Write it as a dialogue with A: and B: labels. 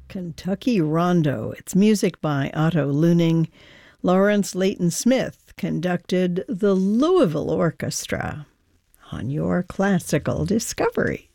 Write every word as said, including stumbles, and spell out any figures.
A: Kentucky Rondo. It's music by Otto Luning. Lawrence Leighton Smith conducted the Louisville Orchestra on your classical discovery.